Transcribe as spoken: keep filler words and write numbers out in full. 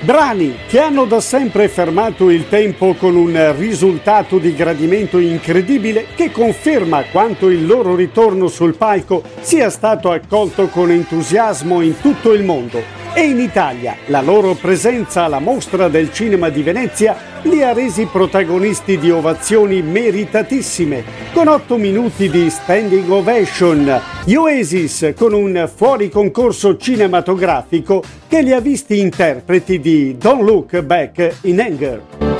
Brani che hanno da sempre fermato il tempo con un risultato di gradimento incredibile che conferma quanto il loro ritorno sul palco sia stato accolto con entusiasmo in tutto il mondo. E in Italia la loro presenza alla Mostra del Cinema di Venezia li ha resi protagonisti di ovazioni meritatissime, con otto minuti di standing ovation. Gli Oasis con un fuori concorso cinematografico che li ha visti interpreti di Don't Look Back in Anger.